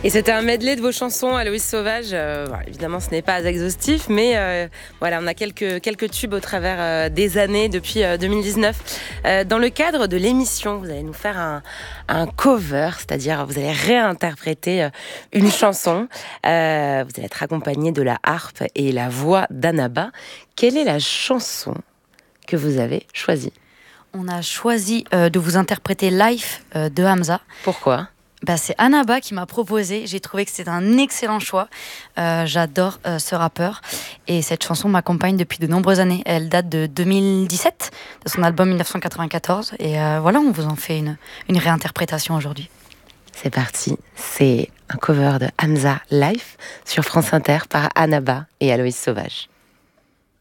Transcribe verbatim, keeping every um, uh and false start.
Et c'était un medley de vos chansons, Aloïs Sauvage. Euh, voilà, évidemment, ce n'est pas exhaustif, mais euh, voilà, on a quelques, quelques tubes au travers euh, des années depuis euh, deux mille dix-neuf. Euh, dans le cadre de l'émission, vous allez nous faire un, un cover, c'est-à-dire vous allez réinterpréter euh, une chanson. Euh, vous allez être accompagné de la harpe et la voix d'Annaba. Quelle est la chanson que vous avez choisie ? On a choisi euh, de vous interpréter Life euh, de Hamza. Pourquoi ? Bah, c'est Annaba qui m'a proposé. J'ai trouvé que c'était un excellent choix. Euh, j'adore euh, ce rappeur. Et cette chanson m'accompagne depuis de nombreuses années. Elle date de deux mille dix-sept, de son album dix-neuf cent quatre-vingt-quatorze. Et euh, voilà, on vous en fait une, une réinterprétation aujourd'hui. C'est parti. C'est un cover de Hamza Life sur France Inter par Annaba et Aloïs Sauvage.